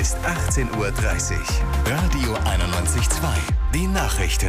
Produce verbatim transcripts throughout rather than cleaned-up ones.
ist achtzehn Uhr dreißig. Radio einundneunzig Komma zwei. Die Nachrichten.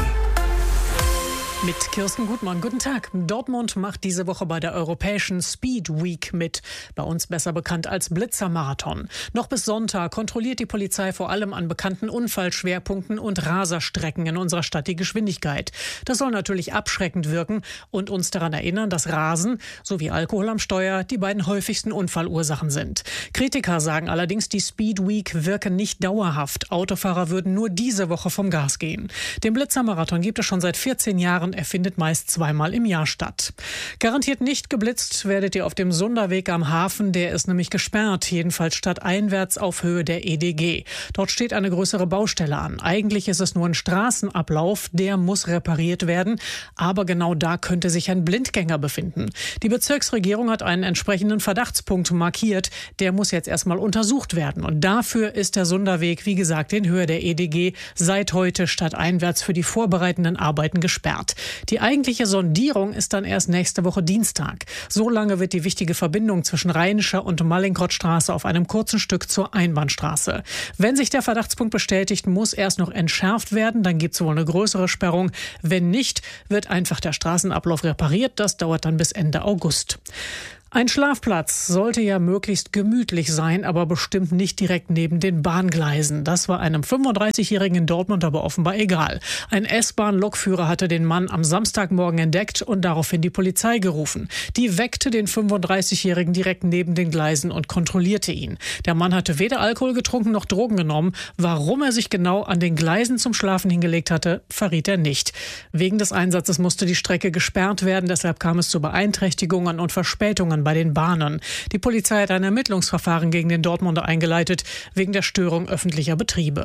Mit Kirsten Gutmann. Guten Tag. Dortmund macht diese Woche bei der Europäischen Speed Week mit. Bei uns besser bekannt als Blitzermarathon. Noch bis Sonntag kontrolliert die Polizei vor allem an bekannten Unfallschwerpunkten und Raserstrecken in unserer Stadt die Geschwindigkeit. Das soll natürlich abschreckend wirken und uns daran erinnern, dass Rasen sowie Alkohol am Steuer die beiden häufigsten Unfallursachen sind. Kritiker sagen allerdings, die Speed Week wirke nicht dauerhaft. Autofahrer würden nur diese Woche vom Gas gehen. Den Blitzermarathon gibt es schon seit vierzehn Jahren. Er findet meist zweimal im Jahr statt. Garantiert nicht geblitzt werdet ihr auf dem Sunderweg am Hafen. Der ist nämlich gesperrt, jedenfalls stadteinwärts auf Höhe der E D G. Dort steht eine größere Baustelle an. Eigentlich ist es nur ein Straßenablauf, der muss repariert werden. Aber genau da könnte sich ein Blindgänger befinden. Die Bezirksregierung hat einen entsprechenden Verdachtspunkt markiert. Der muss jetzt erstmal untersucht werden. Und dafür ist der Sunderweg, wie gesagt, in Höhe der E D G seit heute stadteinwärts für die vorbereitenden Arbeiten gesperrt. Die eigentliche Sondierung ist dann erst nächste Woche Dienstag. So lange wird die wichtige Verbindung zwischen Rheinischer und Mallinckrodtstraße auf einem kurzen Stück zur Einbahnstraße. Wenn sich der Verdachtspunkt bestätigt, muss erst noch entschärft werden. Dann gibt es wohl eine größere Sperrung. Wenn nicht, wird einfach der Straßenablauf repariert. Das dauert dann bis Ende August. Ein Schlafplatz sollte ja möglichst gemütlich sein, aber bestimmt nicht direkt neben den Bahngleisen. Das war einem fünfunddreißigjährigen in Dortmund aber offenbar egal. Ein S-Bahn-Lokführer hatte den Mann am Samstagmorgen entdeckt und daraufhin die Polizei gerufen. Die weckte den fünfunddreißigjährigen direkt neben den Gleisen und kontrollierte ihn. Der Mann hatte weder Alkohol getrunken noch Drogen genommen. Warum er sich genau an den Gleisen zum Schlafen hingelegt hatte, verriet er nicht. Wegen des Einsatzes musste die Strecke gesperrt werden. Deshalb kam es zu Beeinträchtigungen und Verspätungen bei den Bahnen. Die Polizei hat ein Ermittlungsverfahren gegen den Dortmunder eingeleitet, wegen der Störung öffentlicher Betriebe.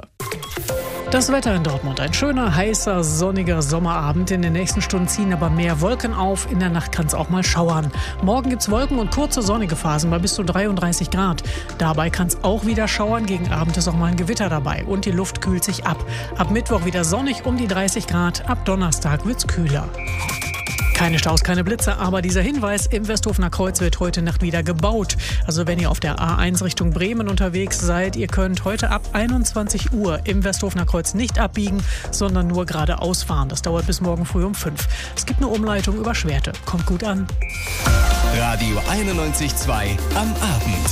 Das Wetter in Dortmund. Ein schöner, heißer, sonniger Sommerabend. In den nächsten Stunden ziehen aber mehr Wolken auf. In der Nacht kann es auch mal schauern. Morgen gibt es Wolken und kurze sonnige Phasen bei bis zu dreiunddreißig Grad. Dabei kann es auch wieder schauern. Gegen Abend ist auch mal ein Gewitter dabei. Und die Luft kühlt sich ab. Ab Mittwoch wieder sonnig um die dreißig Grad. Ab Donnerstag wird es kühler. Keine Staus, keine Blitze, aber dieser Hinweis, im Westhofener Kreuz wird heute Nacht wieder gebaut. Also wenn ihr auf der A eins Richtung Bremen unterwegs seid, ihr könnt heute ab einundzwanzig Uhr im Westhofener Kreuz nicht abbiegen, sondern nur geradeaus fahren. Das dauert bis morgen früh um fünf. Es gibt eine Umleitung über Schwerte. Kommt gut an. Radio einundneunzig Komma zwei am Abend.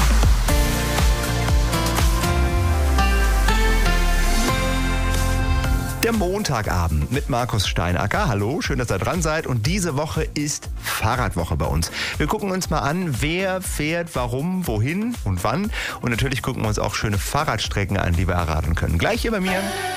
Der Montagabend mit Markus Steinacker. Hallo, schön, dass ihr dran seid. Und diese Woche ist Fahrradwoche bei uns. Wir gucken uns mal an, wer fährt, warum, wohin und wann. Und natürlich gucken wir uns auch schöne Fahrradstrecken an, die wir erraten können. Gleich hier bei mir.